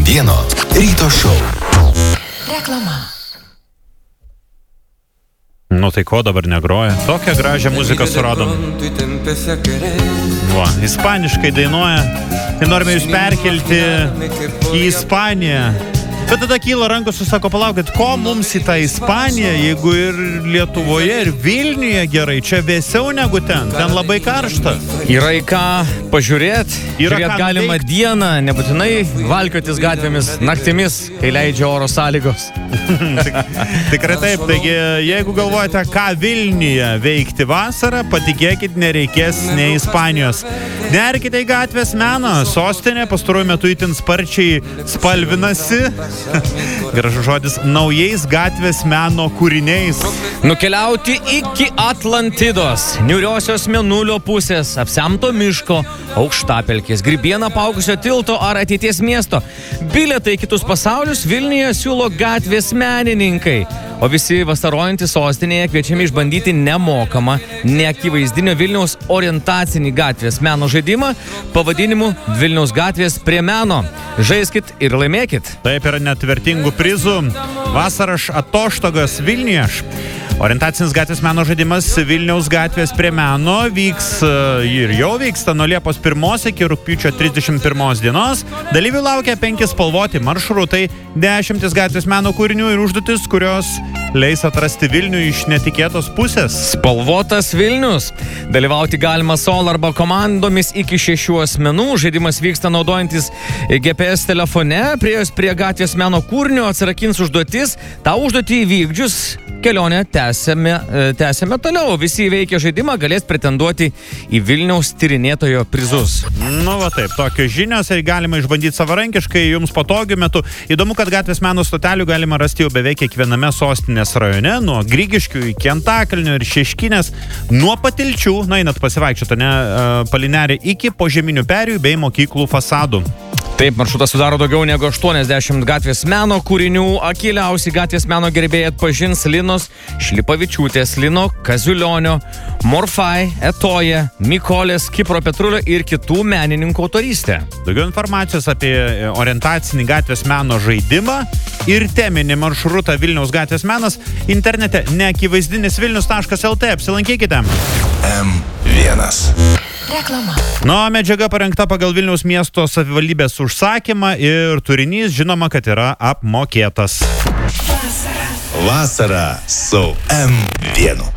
M1 ryto šou. Reklama. Nu tai ko dabar negroja? Tokią gražią muziką suradom. Va, ispaniškai dainuoja. Tai norime jūs perkelti į Ispaniją. Bet tada kyla rankos ir sako, palaukit, ko mums į tą Ispaniją, jeigu ir Lietuvoje, ir Vilniuje gerai, čia vėsiau negu ten labai karšta. Yra į ką pažiūrėti, Yra galima dieną, nebūtinai valkiotis gatvėmis, naktimis, kai leidžia oro sąlygos. Tikrai taip, taigi jeigu galvojate, ką Vilniuje veikti vasarą, patikėkit, nereikės nei Ispanijos. Nerkite į gatvės meną, sostinė pastaruoju metu itin sparčiai spalvinasi. Gražus žodis, naujais gatvės meno kūriniais. Nukeliauti iki Atlantidos, niūriosios mėnulio pusės, apsemto miško, aukštapelkės, grybieną paugusio tilto ar ateities miesto. Bilietai į kitus pasaulius Vilniuje siūlo gatvės menininkai. O visi vasarojantys sostinėje kviečiami išbandyti nemokamą, neakivaizdinio Vilniaus orientacinį gatvės meno žaidimą pavadinimu Vilniaus gatvės prie meno. Žaiskit ir laimėkit. Taip, yra net vertingų prizų. Vasaras atostogas Vilniuje. Orientacinis gatvės meno žaidimas Vilniaus gatvės prie meno vyks ir jau vyksta nuo Liepos 1 iki rugpjūčio 31 dienos. Dalyvių laukia 5 spalvoti maršrutai, 10 gatvės meno kūrinių ir užduotis, kurios leis atrasti Vilnių iš netikėtos pusės. Spalvotas Vilnius. Dalyvauti galima solo arba komandomis iki 6 asmenų. Žaidimas vyksta naudojantis GPS telefone. Priėjus prie gatvės meno kūrinio atsirakins užduotis. Ta užduotį įvykdžius kelionę tęsėme toliau. Visi įveikę žaidimą galės pretenduoti į Vilniaus tyrinėtojo prizus. Nu va taip, tokios žinios ir galima išbandyti savarankiškai jums patogiu metu. Įdomu, kad gatvės meno stotelių galima rasti jau beveik kiekviename sostinės rajone, nuo Grigiškių iki Antakalnio ir Šeškinės, nuo Patilčių, einat pasivaikščioti, Palineri, iki požeminių perėjų bei mokyklų fasadų. Taip, maršrutas sudaro daugiau negu 80 gatvės meno kūrinių. Akiliausi gatvės meno gerbėjai atpažins Linos Šlipavičiūtės, Lino Kaziulionio, Morfai, Etoje, Mykolės, Kipro Petrulio ir kitų menininkų autorystę. Daugiau informacijos apie orientacinį gatvės meno žaidimą ir teminį maršrutą Vilniaus gatvės menas internete neakivaizdinėsvilnius.lt. Apsilankykite. M1. Reklama. Medžiaga parengta pagal Vilniaus miesto savivaldybės užsakymą ir turinys žinoma, kad yra apmokėtas. Vasara su M1.